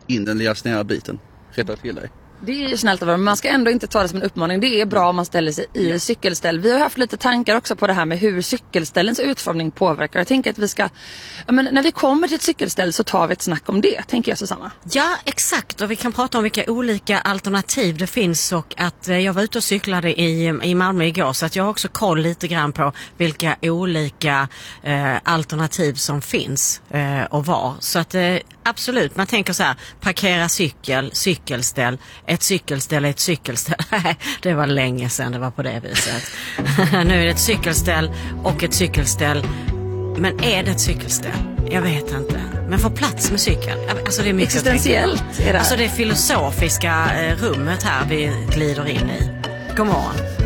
in den lilla snäva biten. Rätta till dig. Det är ju snällt av dem, men man ska ändå inte ta det som en uppmaning. Det är bra om man ställer sig i cykelställ. Vi har haft lite tankar också på det här med hur cykelställens utformning påverkar. Jag tänker att vi ska, när vi kommer till ett cykelställ så tar vi ett snack om det, tänker jag, Susanna. Ja, exakt. Och vi kan prata om vilka olika alternativ det finns, och att jag var ute och cyklade i Malmö igår, så att jag har också koll lite grann på vilka olika alternativ som finns och var. Så att absolut, man tänker så här, parkera cykelställ, ett cykelställ är ett cykelställ. Det var länge sedan det var på det viset. Nu är det ett cykelställ och ett cykelställ. Men är det ett cykelställ? Jag vet inte. Men får plats med cykeln. Alltså det är mycket existentiellt är det. Alltså det filosofiska rummet här vi glider in i. God morgon.